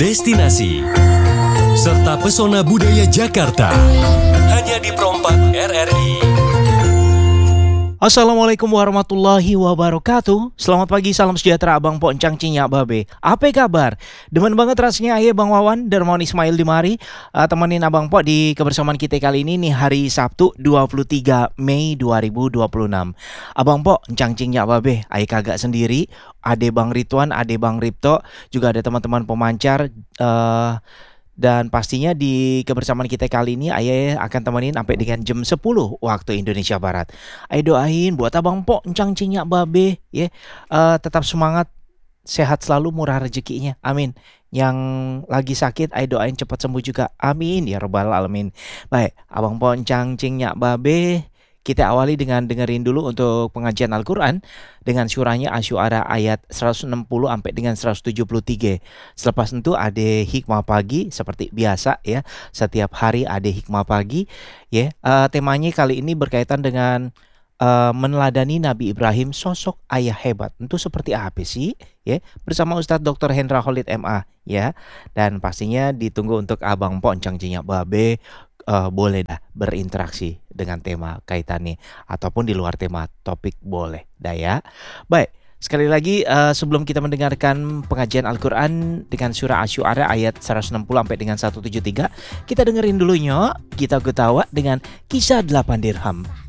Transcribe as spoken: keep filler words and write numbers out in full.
destinasi, serta pesona budaya Jakarta. Hanya di Perompak R R I. Assalamualaikum warahmatullahi wabarakatuh. Selamat pagi, salam sejahtera Abang Pok Encang Cinyak Babe. Apa kabar? Demen banget rasanya ayah Bang Wawan Darmawan Ismail di mari uh, temenin Abang Pok di kebersamaan kita kali ini nih, hari Sabtu dua puluh tiga Mei dua ribu dua puluh enam. Abang Pok Encang Cinyak Babe, ayah kagak sendiri. Ade Bang Ridwan, ade Bang Ripto, juga ada teman-teman pemancar. uh, Dan pastinya di kebersamaan kita kali ini ayah akan temenin sampai dengan jam sepuluh waktu Indonesia Barat. Ayah doain buat Abang Pok Encang Cinyak Babe ya, uh, tetap semangat, sehat selalu, murah rezekinya. Amin. Yang lagi sakit ayah doain cepat sembuh juga. Amin ya rabbal alamin. Baik, Abang Pok Encang Cinyak Babe, kita awali dengan dengerin dulu untuk pengajian Al-Quran dengan surahnya Asy-Syu'ara ayat seratus enam puluh sampai dengan seratus tujuh puluh tiga. Selepas itu ada hikmah pagi seperti biasa ya. Setiap hari ada hikmah pagi ya. Uh, temanya kali ini berkaitan dengan uh, meneladani Nabi Ibrahim, sosok ayah hebat. Tentu seperti apa sih ya? Bersama Ustadz doktor Hendra Khalid M A ya. Dan pastinya ditunggu untuk Abang Pok Encang Cinyak Babe. Uh, boleh dah berinteraksi dengan tema kaitannya ataupun di luar tema topik, boleh dah ya. Baik, sekali lagi uh, sebelum kita mendengarkan pengajian Al-Quran dengan surah Asy-Syu'ara ayat seratus enam puluh sampai dengan seratus tujuh puluh tiga, kita dengerin dulunya kita ketawa dengan kisah delapan dirham